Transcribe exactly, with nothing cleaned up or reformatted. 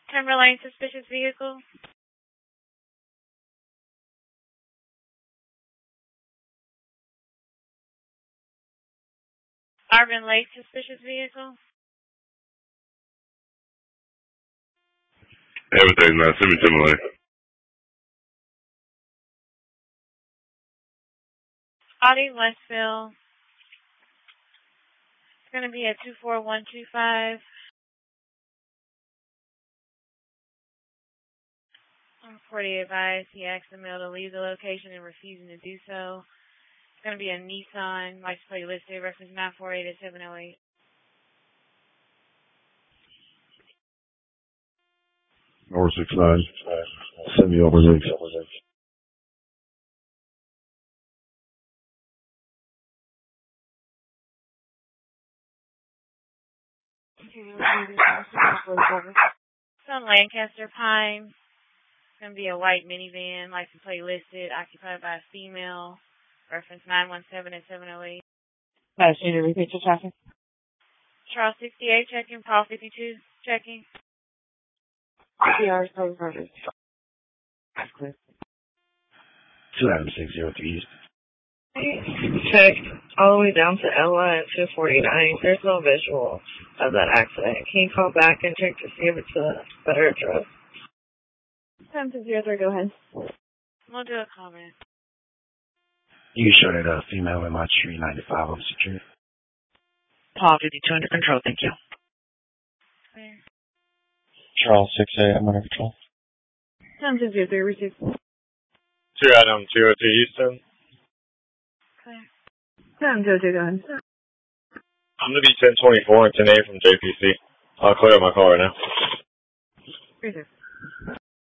Timberline suspicious vehicle. Arvin Lake suspicious vehicle. Everything's not send me Timberline. Audi Westville. It's going to be a two four one two five. forty advised he asked the male to leave the location and refusing to do so. It's going to be a Nissan, license plate listed, reference nine four eight seven oh eight. Over six nine. Send me over six. It's on Lancaster Pine. It's going to be a white minivan, license plate listed, occupied by a female, reference nine one seven seven oh eight. Nice, need to repeat your traffic. Charles sixty-eight checking, Paul fifty-two checking. P R so perfect. That's clear. two Adam six zero three. Check all the way down to L I at two forty-nine. There's no visual of that accident. Can you call back and check to see if it's a better address? Time to zero three, go ahead. We'll do a comment. You can show that uh, female in my tree ninety-five on the street. Paul fifty-two under control, thank you. Clear. Charles six eight, I'm under control. Time to zero three, receive. Two Adam two oh two Houston. Clear. Time to go ahead. I'm going to be ten twenty-four and ten A from J P C. I'll clear up my call right now. Receive.